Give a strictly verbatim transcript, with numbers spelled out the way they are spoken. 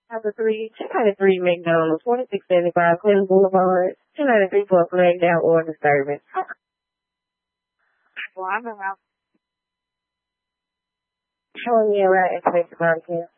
Number three, two ninety-three McDonald's, twenty-six seventy-five Clinton Boulevard, two ninety-three for a flag down or disturbance. Well, I'm around. Showing me around information barbecue.